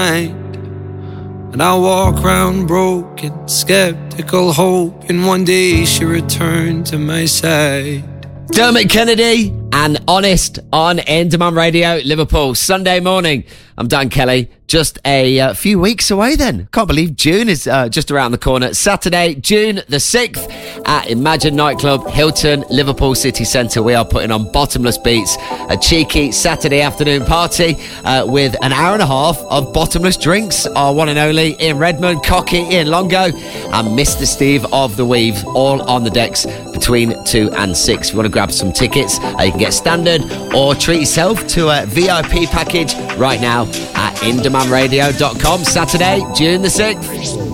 And I walk round broken, skeptical, hoping one day she'll return to my side. Dermot Kennedy and Honest on Endemol Radio, Liverpool. Sunday morning. I'm Dan Kelly. Just a few weeks away then. Can't believe June is just around the corner. Saturday, June the 6th at Imagine Nightclub, Hilton, Liverpool City Centre. We are putting on Bottomless Beats, a cheeky Saturday afternoon party with an hour and a half of bottomless drinks. Our one and only Ian Redmond, Cocky, Ian Longo and Mr. Steve of the Weave, all on the decks between 2 and 6. If you want to grab some tickets, you can get standard or treat yourself to a VIP package right now at indemamradio.com. Saturday, June the 6th.